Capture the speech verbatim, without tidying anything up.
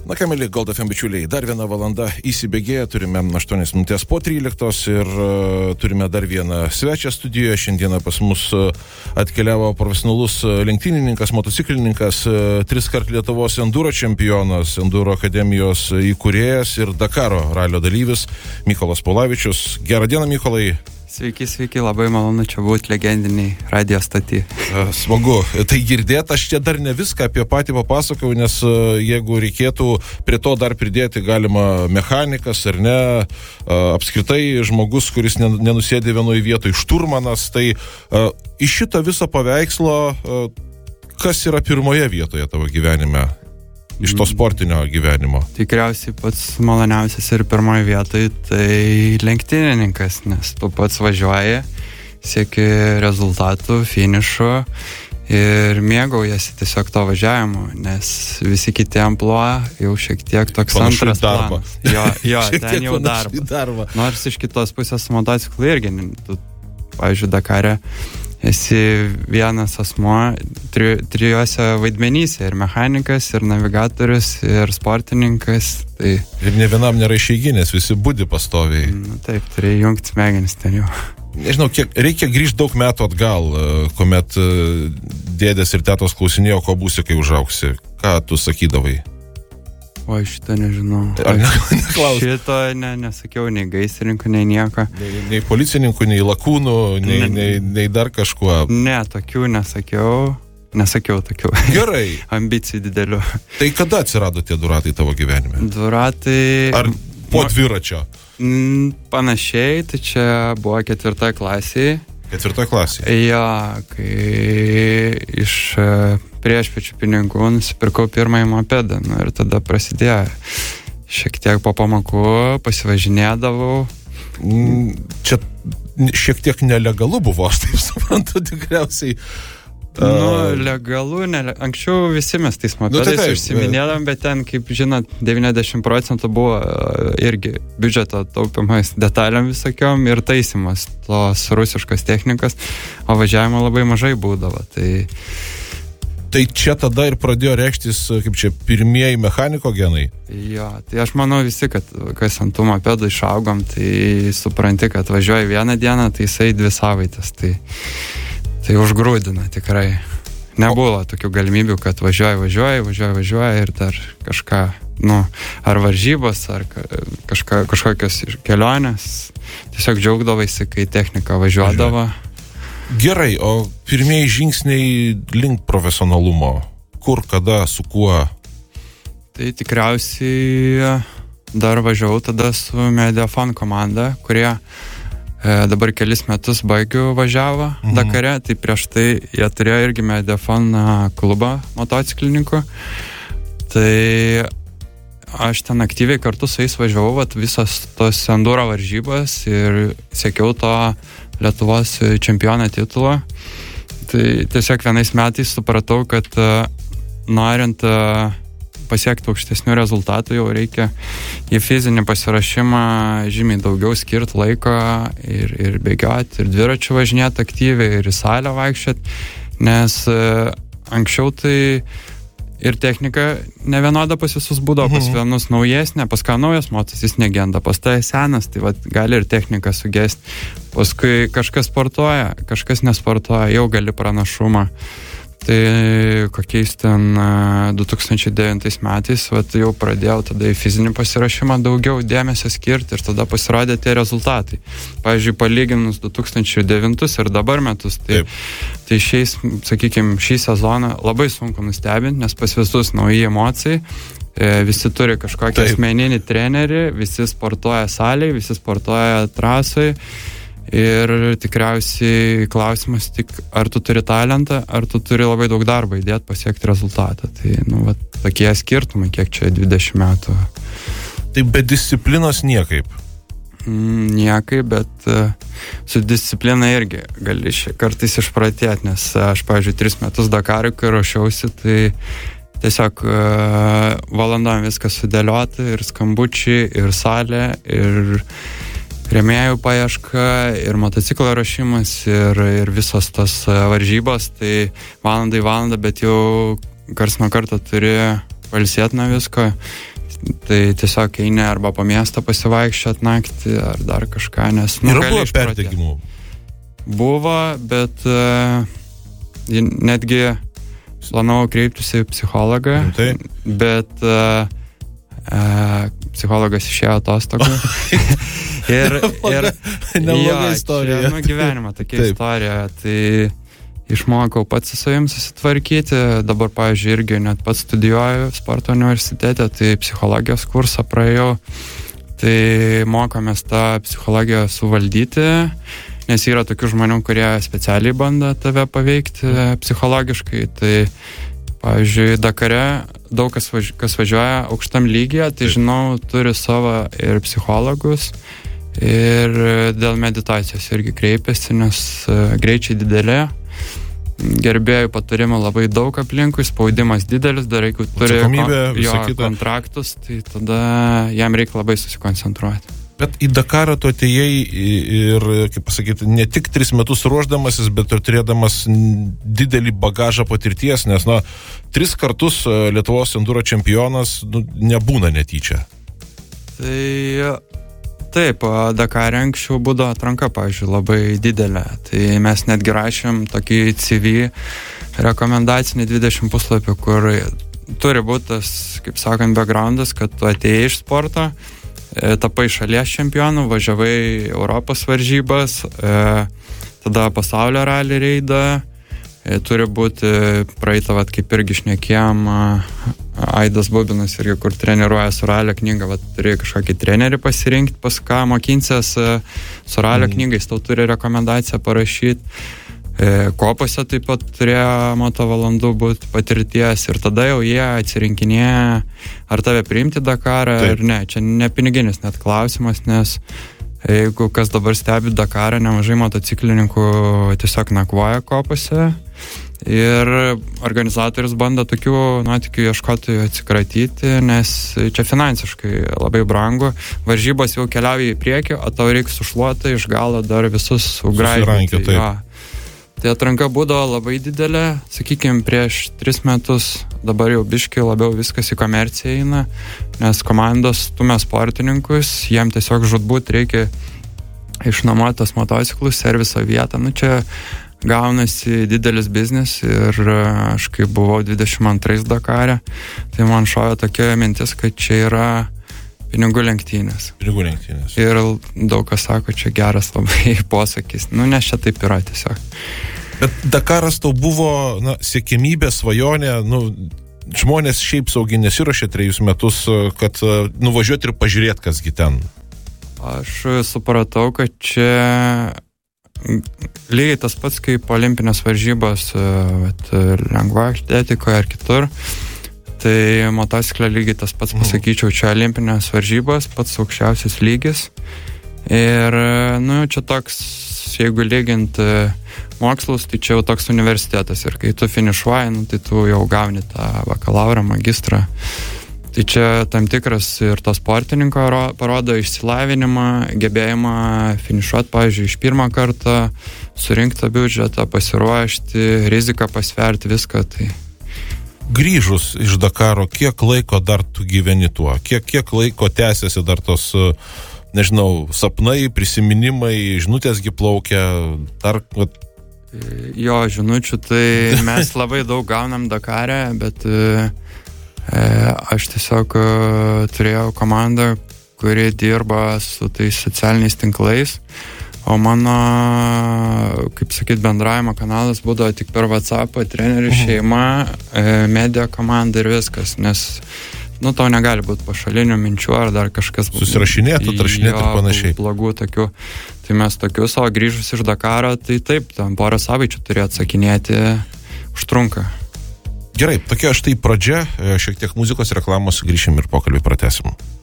Na ką, mėly Gold F M bičiuliai, dar viena valanda įsibėgėja, turime aštuonias minutės po tryliktos ir uh, turime dar vieną svečią studijoje. Šiandieną pas mus uh, atkeliavo profesionalus uh, lenktynininkas, motociklininkas, uh, tris kart Lietuvos enduro čempionas, enduro akademijos įkūrėjas ir Dakaro ralio dalyvis Mykolas Paulavičius. Gerą dieną, Mykolai. Sveiki, sveiki, labai malonu čia būti legendiniai radio stoty. Smagu. Tai girdėt, aš čia dar ne viską apie patį papasakau, nes jeigu reikėtų prie to dar pridėti galima mechanikas ar ne, apskritai žmogus, kuris nenusėdė vienoje vietoje, šturmanas, tai iš šito viso paveikslo, kas yra pirmoje vietoje tavo gyvenime? Iš to sportinio gyvenimo. Tikriausiai pats maloniausias ir pirmoje vietoje tai lenktynininkas, nes tu pats važiuoji, sieki rezultatų, finišo ir mėgaujasi tiesiog to važiavimu, nes visi kiti ampluoja jau šiek tiek toks panašu antras planas. Jo, jo ten jau darbas. Nors iš kitos pusės motociklų irgi, tu, pavyzdžiui, Dakare esi vienas asmuo tri, trijuose vaidmenyse, ir mechanikas, ir navigatorius, ir sportininkas. Tai... Ir ne vienam nėra išeiginės, visi budi pastoviai. Nu, taip, turi jungti smegenis ten jau. Nežinau, kiek, reikia grįžti daug metų atgal, kuomet dėdės ir tetos klausinėjo, ko būsi, kai užauksi. Ką tu sakydavai? O, šitą nežinau. Ar ne, neklaus? Šito ne, nesakiau nei gaisrininkų, nei nieko. Nei, nei policininkų, nei lakūnų, nei, ne, nei, nei dar kažkuo. Ne, tokių nesakiau. Nesakiau tokių. Gerai. Ambicijų didelių. Tai kada atsirado tie du ratai tavo gyvenime? Du ratai... Ar po dviračio? Panašiai, tai čia buvo ketvirtoje klasėje. Ketvirtoje klasėje? Jo, kai iš priešpečių pinigų nusipirkau pirmąjį mopedą. Nu, ir tada prasidėjo. Šiek tiek po pamokų pasivažinėdavau. Čia šiek tiek nelegalu buvo, aš taip suprantu, tikriausiai. Nu, legalu, nele... anksčiau visi mes tais mopedais nu, tai užsiminėdam, bet ten, kaip žinot, devyniasdešimt procentų buvo irgi biudžeto taupimas detalėm visokiom ir taisymas tos rusiškos technikos, o važiavimo labai mažai būdavo. Tai... Tai čia tada ir pradėjo reikštis, kaip čia, pirmieji mechaniko genai? Jo, tai aš manau visi, kad kas ant tų mopedų išaugom, tai supranti, kad važiuoji vieną dieną, tai jisai dvi savaitės, tai, tai užgrūdina tikrai. Nebuvo tokių galimybių, kad važiuoji, važiuoji, važiuoji, važiuoji ir dar kažką, nu, ar varžybos, ar kažką, kažkokios kelionės. Tiesiog džiaugdavaisi, kai technika važiuodavo. Važiuoji. Gerai, o pirmieji žingsniai link profesionalumo? Kur, kada, su kuo? Tai tikriausiai dar važiavau tada su Mediafon komanda, kurie e, dabar kelis metus baigiu važiavo mhm. Dakare, tai prieš tai jie turėjo irgi Mediafon klubą motociklininkų. Tai aš ten aktyviai kartu su jais važiavau, vat, visas tos enduro varžybas ir siekiau to Lietuvos čempiono titulo. Tai tiesiog vienais metais supratau, kad uh, norint uh, pasiekti aukštesnių rezultatų, jau reikia į fizinį pasiruošimą žymiai daugiau skirti laiko ir, ir bėgioti, ir dviračių važinėti aktyviai, ir į salę vaikščioti, nes uh, anksčiau tai ir technika nevienoda pas visus būdavo, pas vienus naujesnė, pas ką naujas motas, jis negenda, pas tai senas, tai vat, gali ir technika sugesti. Paskui kažkas sportuoja, kažkas nesportuoja, jau gali pranašumą. Tai kokiais ten du tūkstančiai devintais metais vat, jau pradėjau tada į fizinį pasirašymą daugiau dėmesio skirti ir tada pasirodė tie rezultatai. Pavyzdžiui, palyginus du tūkstančiai devintus ir dabar metus, tai, tai šiais, sakykime, šį sezoną labai sunku nustebinti, nes pas visus nauji emocijai, visi turi kažkokį Taip. asmeninį trenerį, visi sportuoja salėje, visi sportuoja trasai. Ir tikriausiai klausimas tik, ar tu turi talentą, ar tu turi labai daug darbo įdėti pasiekti rezultatą. Tai, nu, va, tokie skirtumai, kiek čia dvidešimt metų. Tai be disciplinos niekaip? Mm, niekaip, bet uh, su disciplina irgi gali kartais išpratėti, nes aš, pavyzdžiui, tris metus Dakarui, kai ruošiausi, tai tiesiog uh, valandom viskas sudėliota, ir skambučiai, ir salė, ir rėmėjų paieška, ir motociklo ruošimas, ir, ir visos tos varžybos, tai valandai valandą, bet jau kars nuo karto turi pailsėti nuo visko. tai tiesiog eini arba po miestą pasivaikščiot naktį, ar dar kažką, nes... Nu, yra buvo perdegimų? Buvo, bet uh, netgi planavau kreiptis į psichologą, tai? bet uh, uh, psichologas išėjo atostogų. ir, ir, Nebloga istorija. Čia, nu, gyvenimo tokia Taip. istorija, tai išmokau pats su savim susitvarkyti. Dabar, pavyzdžiui, irgi net pats studijuoju sporto universitete, tai psichologijos kursą praėjau. Tai mokomės tą psichologiją suvaldyti, nes yra tokių žmonių, kurie specialiai bando tave paveikti psichologiškai. Tai, pavyzdžiui, Dakare daug kas, važi- kas važiuoja aukštam lygyje, tai žinau, turi savo ir psichologus, ir dėl meditacijos irgi kreipiasi, nes greičiai didelė. Gerbėjų patarimų labai daug aplinkui, spaudimas didelis, dar jeigu turi Atsakomybė, kon- jo visa kita. kontraktus, tai tada jam reikia labai susikoncentruoti. Bet į Dakarą tu atėjai ir, kaip pasakyti, ne tik tris metus ruošdamasis, bet ir turėdamas didelį bagažą patirties, nes, na, tris kartus Lietuvos enduro čempionas nu, nebūna netyčia. Tai taip, Dakare anksčiau būdavo atranka, pavyzdžiui, labai didelė. Tai mes netgi rašėm tokį C V rekomendacinį dvidešimt puslapių, kur turi būti tas, kaip sakant, backgroundas, kad tu atėjai iš sporto, tapai šalies čempionų, važiavai Europos varžybas, tada pasaulio rally reidą, turi būti praeitą, vat, kaip irgi šnekėjom, Aidas Bubinas irgi, kur treniruoja su ralio knyga, vat, turi kažkokį trenerį pasirinkti, pas ką mokinsies su ralio mm. knygais, tau turi rekomendaciją parašyti. Kopose taip pat turėjo moto valandų būti patirties ir tada jau jie atsirinkinėja, ar tave priimti Dakarą ar ne. Čia ne piniginis net klausimas, nes jeigu kas dabar stebi Dakarą, nemažai motociklininkų tiesiog nakvoja kopose ir organizatorius bando tokių nuotykių ieškotojų atsikratyti, nes čia finansiškai labai brangu. Varžybos jau keliauja į priekį, o tau reikia sušluoti iš galo dar visus sugraibyti. Tai atranka būdavo labai didelė, sakykime, prieš tris metus, dabar jau biškai labiau viskas į komerciją eina, nes komandos stumia sportininkus, jiem tiesiog žudbūt reikia išnuomoti tos motociklus, serviso vietą. Nu, čia gaunasi didelis biznis ir aš kai buvau dvidešimt antrais Dakare, tai man šovė tokia mintis, kad čia yra pinigų lenktynės. Pinigų lenktynės. Ir daug kas sako, čia geras labai posakis. Nu, nes čia taip yra tiesiog. Bet Dakaras tau buvo, na, siekimybė, svajonė, nu, žmonės šiaip saugiai nesiruošė trejus metus, kad nuvažiuoti ir pažiūrėti, kasgi ten. Aš supratau, kad čia lygiai tas pats kaip olimpinės varžybos lengva atletikoje ar kitur. Tai motociklė lygiai tas pats, pasakyčiau, čia olimpinės varžybos, pats aukščiausias lygis. Ir, nu, čia toks, jeigu lygint mokslus, tai čia jau toks universitetas. Ir kai tu finišuoji, nu, tai tu jau gauni tą bakalaurą, magistrą. Tai čia tam tikras ir to sportininko parodo išsilavinimą, gebėjimą finišuoti, pavyzdžiui, iš pirmą kartą, surinkti biudžetą, pasiruošti, riziką pasverti, viską. Tai grįžus iš Dakaro, kiek laiko dar tu gyveni tuo? Kiek, kiek laiko tęsiasi dar tos, nežinau, sapnai, prisiminimai, žinutėsgi plaukia, dar... Jo, žinučių, tai mes labai daug gaunam Dakare, bet e, aš tiesiog e, turėjau komandą, kuri dirba su tais socialiniais tinklais, o mano, kaip sakyt, bendravimo kanalas būdavo tik per WhatsAppą, trenerių šeima, media komanda ir viskas, nes, nu, tau negali būti pašalinių minčių ar dar kažkas... Susirašinėtų, trašinėtų ir panašiai. Blogų tokių. Tai mes tokius, o grįžus iš Dakaro, tai taip, tam porą savaičių turi atsakinėti, užtrunka. Gerai, tokia štai pradžia, šiek tiek muzikos reklamos, grįšim ir pokalbį pratęsim.